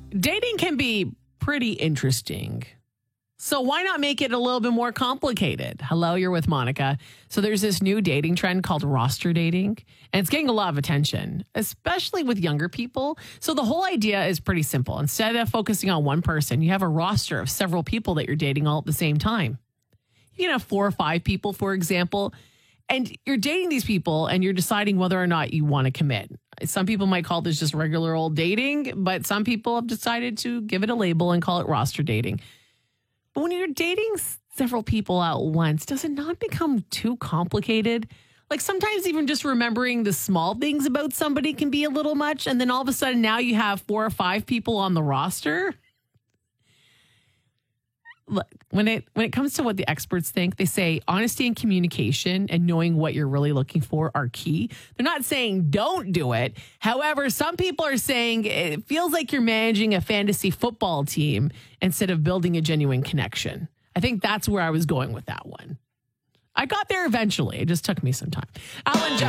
Dating can be pretty interesting. So why not make it a little bit more complicated? Hello, you're with Monica. So there's this new dating trend called roster dating, and it's getting a lot of attention, especially with younger people. So the whole idea is pretty simple. Instead of focusing on one person, you have a roster of several people that you're dating all at the same time. You can have 4 or 5 people, for example, and you're dating these people and you're deciding whether or not you want to commit. Some people might call this just regular old dating, but some people have decided to give it a label and call it roster dating. But when you're dating several people at once, does it not become too complicated? Like sometimes even just remembering the small things about somebody can be a little much. And then all of a sudden now you have 4 or 5 people on the roster. Look, when it comes to what the experts think, they say honesty and communication and knowing what you're really looking for are key. They're not saying don't do it. However, some people are saying it feels like you're managing a fantasy football team instead of building a genuine connection. I think that's where I was going with that one. I got there eventually. It just took me some time. Alan